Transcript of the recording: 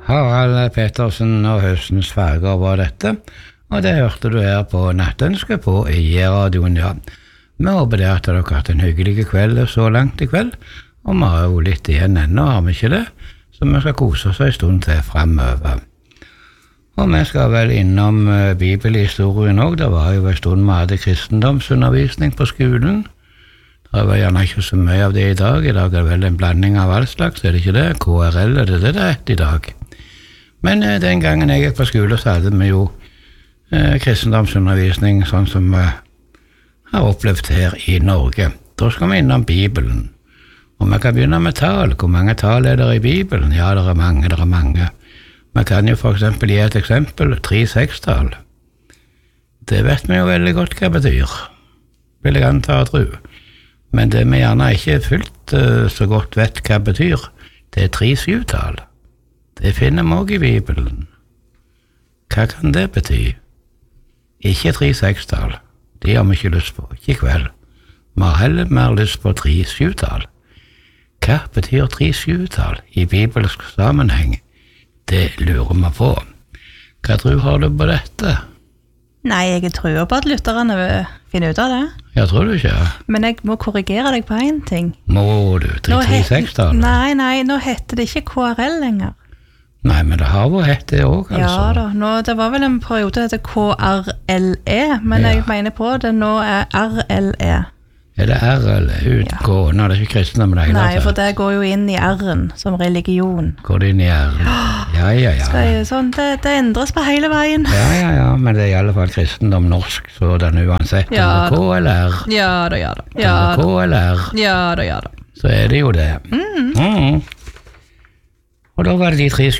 Harald Pettersen og høstens farger var dette, og det hørte du her på Nattønske på I-radioen, ja. Vi håper det at dere har hatt en hyggelig kveld så langt I kveld, og vi har jo litt igjen ennå, har vi ikke det? Så vi skal kose oss en stund til fremover. Og vi skal vel innom bibelhistorien også. Det var jo en stund vi hadde kristendomsundervisning på skolen. Det var gjerne ikke så mye av det I dag. I dag det vel en blanding av all slags, det ikke det? KRL, det det heter I dag. Men den gangen jeg gikk på skole, så hadde vi jo kristendomsundervisning sånn som vi har opplevd her I Norge. Da skal vi innom Bibelen. Og vi kan begynne med tal. Hvor mange tal det I Bibelen? Ja, det mange. Vi kan jo for eksempel gi et eksempel, 3-6-tall. Det vet vi jo veldig godt hva betyr. Vil jeg anta og tro. Men det vi gjerne ikke fullt så godt vet hva betyr, det 3-7-tall. Det finner vi også I Bibelen. Hva kan det bety? Ikke 3-6-tall. Det har vi ikke lyst på, ikke I kveld. Vi har heller mer lyst på 3-7-tall. Hva betyr 3-7-tall I bibelsk sammenheng? Det lurer vi på. Hva tror har du på dette? Nei, jeg tror på at lytterne vil finne ut av det. Jeg tror du ikke. Men jeg må korrigere deg på en ting. Må du? 3-6-tall? Nei, nå heter det ikke KRL lenger. Nei, men det har vært hett det også, altså. Ja da, det var vel en periode det heter KRLE, men jeg mener på det nå RLE. Er det RLE uten K? Nå det ikke kristne med deg. Nei, for det går jo inn I R-en som religion. Går det inn I R-en? Ja. Sånn, det endres på hele veien. Ja, men det er I alle fall kristendom norsk, så den uansett om det K eller R. Ja da. Om det K eller R. Ja da. Så er det jo det. Og da var det de 3